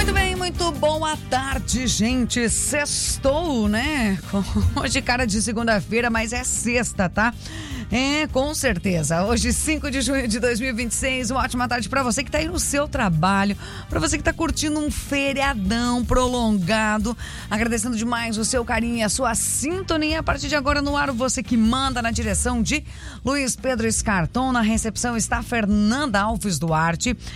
Muito bem, muito boa tarde, gente. Sextou, né? Hoje cara de segunda-feira, mas é sexta, tá? É, com certeza. Hoje, 5 de junho de 2026, uma ótima tarde pra você que tá aí no seu trabalho, pra você que tá curtindo um feriadão prolongado, agradecendo demais o seu carinho e a sua sintonia. A partir de agora no ar, você que manda, na direção de Luiz Pedro Scarton, na recepção está Fernanda Alves Duarte